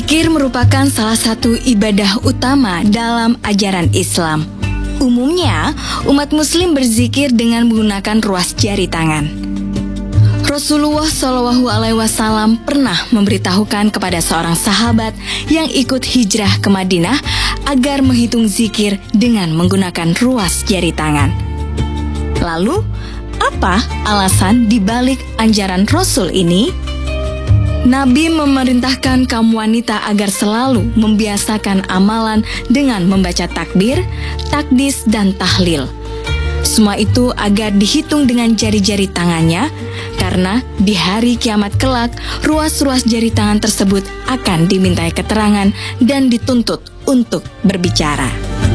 Zikir merupakan salah satu ibadah utama dalam ajaran Islam. Umumnya, umat muslim berzikir dengan menggunakan ruas jari tangan. Rasulullah SAW pernah memberitahukan kepada seorang sahabat yang ikut hijrah ke Madinah agar menghitung zikir dengan menggunakan ruas jari tangan. Lalu, apa alasan dibalik anjaran Rasul ini? Nabi memerintahkan kaum wanita agar selalu membiasakan amalan dengan membaca takbir, takdis, dan tahlil. Semua itu agar dihitung dengan jari-jari tangannya, karena di hari kiamat kelak, ruas-ruas jari tangan tersebut akan dimintai keterangan dan dituntut untuk berbicara.